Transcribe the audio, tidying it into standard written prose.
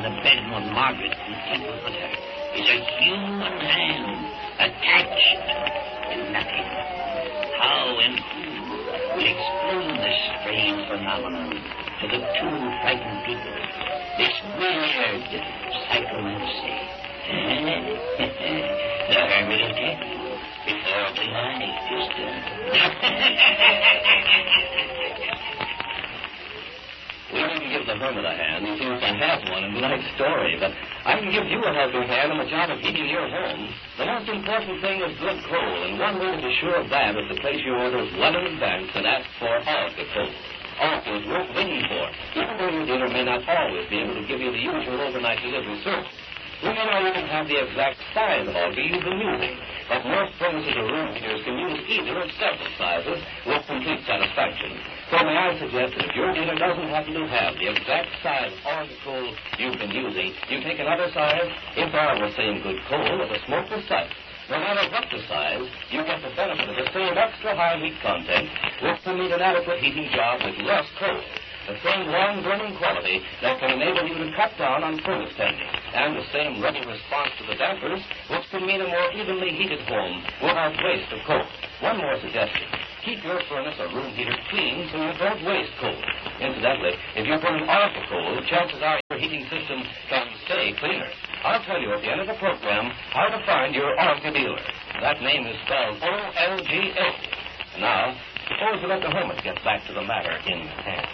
the bedroom of Margaret in Templeton is a human hand attached to nothing. How and who will explain this strange phenomenon to the two frightened people? This weird psychomancy. The hermit will tell you before the night is done. We didn't give the hermit a hand. He seems to have one in tonight's story, but I can give you a helping hand in the job of heating your home. The most important thing is good coal, and one way to be sure of that is to place your orders well in advance and ask for Orca coal. Orca is worth waiting for, even though your dealer may not always be able to give you the usual overnight delivery service. We may not even have the exact size of Orca you've been using, but most furnaces or room heaters can use either of several sizes with complete satisfaction. So may I suggest that if your dealer doesn't happen to have the exact size of Orca coal you've been using, you take another size, if they are the same good coal of a smokeless type. No matter what the size, you get the benefit of the same extra high heat content, which can meet an adequate heating job with less coal. The same long-burning quality that can enable you to cut down on furnace tending, and the same ready response to the dampers, which can mean a more evenly heated home without waste of coal. One more suggestion. Keep your furnace or room heater clean so you don't waste coal. Incidentally, if you put in Orca coal, chances are your heating system can stay cleaner. I'll tell you at the end of the program how to find your Orca dealer. That name is spelled O-L-G-A. Now, suppose we let the hermit get back to the matter in hand.